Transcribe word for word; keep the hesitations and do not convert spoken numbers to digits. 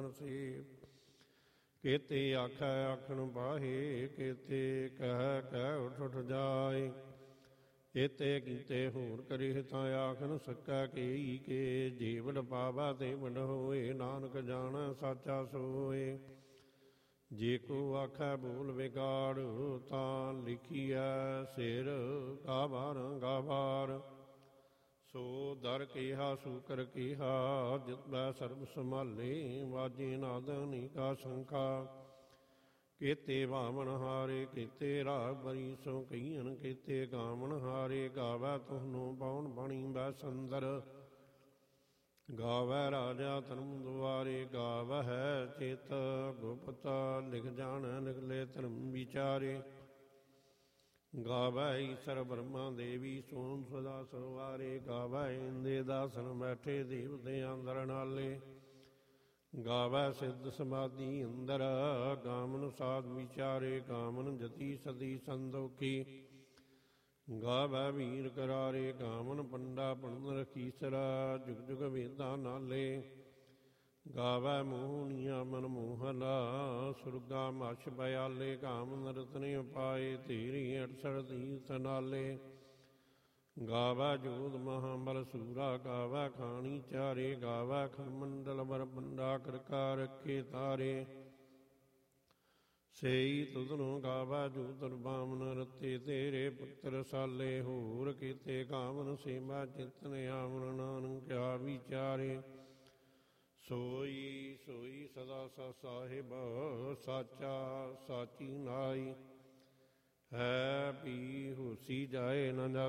ਸੇ। ਕੇਤੇ ਆਖੈ ਆਖਣ ਬਾਹੇ, ਕੇਤੇ ਕਹਿ ਕਹਿ ਉਠ ਉਠ ਜਾਏ। ਏਤੇ ਕੀਤੇ ਹੋਰ ਕਰੇ ਤਾਂ ਆਖ ਨ ਸਕੈ ਕੇਈ ਕੇ। ਜੇ ਵਡ ਪਾਵਾ ਤੇ ਵਡ ਹੋਏ, ਨਾਨਕ ਜਾਣੈ ਸਾਚਾ ਸੋਏ। ਜੇ ਕੋ ਆਖੈ ਬੋਲ ਵਿਗਾੜ, ਤਾਂ ਲਿਖੀਐ ਸਿਰ ਗਾਵਾਰ ਗਾਵਾਰ। ਸੋ ਦਰ ਕੇਹਾ ਸੂਕਰ ਕੇਹਾ, ਜਿਤ ਬੈ ਸਰਬ ਸੰਭਾਲੇ। ਵਾਜੇ ਨਾਦ ਅਨੇਕਾ ਸੰਖਾ, ਕੇਤੇ ਵਾਵਣ ਹਾਰੇ। ਕੇਤੇ ਰਾਗ ਬਰੀ ਸੋ ਕਹੀਨ, ਕੇਤੇ ਗਾਵਣ ਹਾਰੇ। ਗਾਵੈ ਤੁਹਨੂੰ ਪਉਣ ਬਣੀ ਬੈ ਸੰਦਰ, ਗਾਵੈ ਰਾਜਾ ਧਰਮ ਦੁਆਰੇ। ਗਾਵਹਿ ਚੇਤ ਗੁਪਤ, ਲਿਖ ਜਾਣੈ ਨਿਕਲੇ ਧਰਮ ਵਿਚਾਰੇ। ਗਾਵੈ ਈਸਰ ਬ੍ਰਹਮਾ ਦੇਵੀ, ਸੋਮ ਸਦਾ ਸਰਵਾਰੇ। ਗਾਵੈ ਇੰਦੇ ਦਾਸਨ ਬੈਠੇ, ਦੇਵਤੇ ਅੰਦਰ ਨਾਲੇ। ਗਾਵੈ ਸਿੱਧ ਸਮਾਧੀ ਅੰਦਰ, ਗਾਵਨ ਸਾਧ ਵਿਚਾਰੇ। ਗਾਵਨ ਜਤੀ ਸਦੀ ਸੰਦੋਖੀ, ਗਾਵੈ ਵੀਰ ਕਰਾਰੇ। ਗਾਵਨ ਪੰਡਾ ਪੜਨ ਰਖੀਸਰਾ, ਜੁਗ ਜੁਗ ਵੇਦਾਂ ਨਾਲੇ। ਗਾਵੈ ਮੋਹਨੀਆ ਮਨ ਮੋਹਲਾ, ਸੁਰਗਾ ਮਛ ਬਿਆਲੇ। ਗਾਵਨ ਰਤਨ ਉਪਾਏ, ਤੇਰੀ ਅਠਸਠ ਤੀਰਥ ਨਾਲੇ। ਗਾਵੈ ਜੋਧ ਮਹਾਬਲ ਸੂਰਾ, ਗਾਵੈ ਖਾਣੀ ਚਾਰੇ। ਗਾਵੈ ਖਰਮੰਡਲ ਬਰ ਪੰਡਾ, ਕਰਕਾ ਰੱਖੇ ਤਾਰੇ। ਸੇਈ ਤੁਧਨੁ ਗਾਵੈ ਜੋ ਤਨ ਬਾਮਨ, ਰਤੇ ਤੇਰੇ ਪੁੱਤਰ ਸਾਲੇ। ਹੋਰ ਕੀਤੇ ਗਾਵਨ ਸੇਵਾ ਚਿਤਨ ਆਵਨ, ਨਾਨਕ ਕਿਆ ਵਿਚਾਰੇ। ਸੋਈ ਸੋਈ ਸਦਾ ਸਾ ਸਾਹਿਬ, ਸਾਚਾ ਸਾਚੀ ਨਾਈ। ਹੈ ਪੀ ਹੋਸੀ ਜਾਏ ਨ ਜਾ